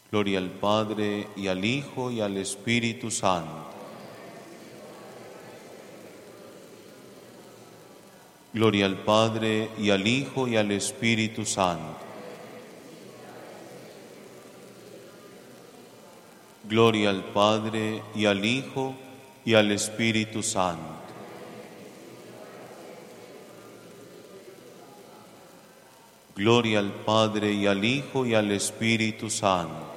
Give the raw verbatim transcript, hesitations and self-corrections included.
Gloria al Padre, y al Hijo, y al Espíritu Santo. Gloria al Padre, y al Hijo, y al Espíritu Santo. Gloria al Padre, y al Hijo, y al Espíritu Santo. Gloria al Padre, y al Hijo, y al Espíritu Santo.